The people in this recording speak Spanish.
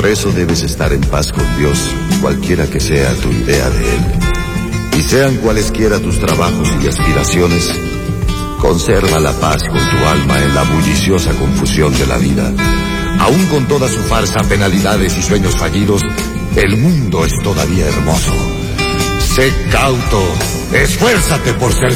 Por eso debes estar en paz con Dios, cualquiera que sea tu idea de Él. Y sean cualesquiera tus trabajos y aspiraciones, conserva la paz con tu alma en la bulliciosa confusión de la vida. Aún con toda su farsa, penalidades y sueños fallidos, el mundo es todavía hermoso. Sé cauto, esfuérzate por ser